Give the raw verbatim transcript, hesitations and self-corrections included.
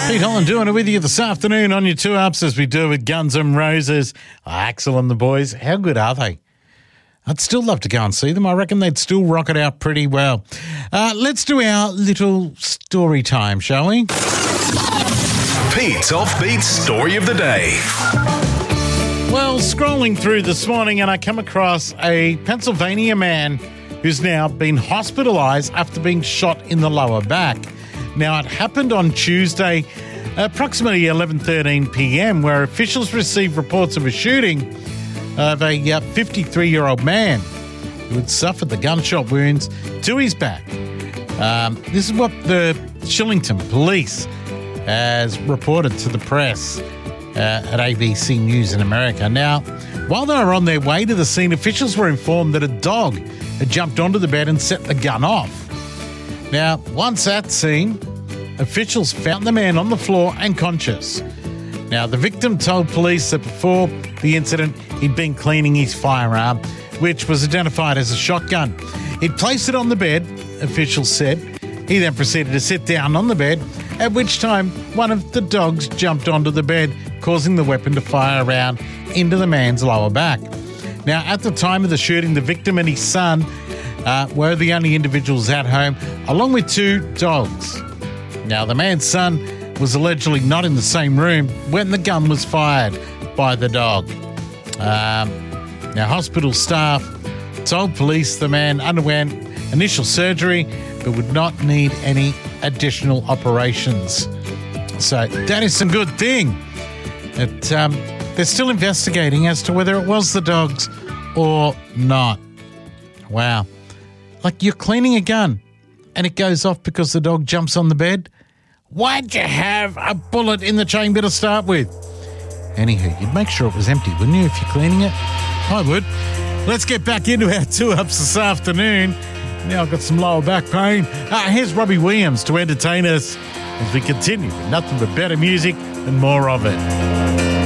Pete Holland doing it with you this afternoon on your two ups as we do with Guns N' Roses. Axl and the boys, how good are they? I'd still love to go and see them. I reckon they'd still rock it out pretty well. Uh, let's do our little story time, shall we? Pete's Offbeat Story of the Day. Well, scrolling through this morning and I come across a Pennsylvania man who's now been hospitalised after being shot in the lower back. Now, it happened on Tuesday, approximately eleven thirteen p.m., where officials received reports of a shooting of a fifty-three-year-old man who had suffered the gunshot wounds to his back. Um, this is what the Shillington police has reported to the press uh, at A B C News in America. Now, while they were on their way to the scene, officials were informed that a dog had jumped onto the bed and set the gun off. Now, once at scene, officials found the man on the floor and conscious. Now, the victim told police that before the incident, he'd been cleaning his firearm, which was identified as a shotgun. He'd placed it on the bed, officials said. He then proceeded to sit down on the bed, at which time one of the dogs jumped onto the bed, causing the weapon to fire around into the man's lower back. Now, at the time of the shooting, the victim and his son uh, were the only individuals at home, along with two dogs. Now, the man's son was allegedly not in the same room when the gun was fired by the dog. Um, now, hospital staff told police the man underwent initial surgery but would not need any additional operations. So that is some good thing. That, um, they're still investigating as to whether it was the dogs or not. Wow. Like, you're cleaning a gun and it goes off because the dog jumps on the bed. Why'd you have a bullet in the chamber to start with? Anywho, you'd make sure it was empty, wouldn't you, if you're cleaning it? I would. Let's get back into our two-ups this afternoon. Now I've got some lower back pain. Uh, here's Robbie Williams to entertain us as we continue with nothing but better music and more of it.